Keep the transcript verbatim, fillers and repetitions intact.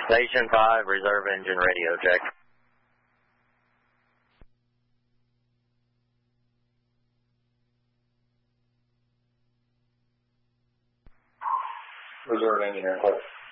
Station five, reserve engine radio check. Reserve engine aircraft.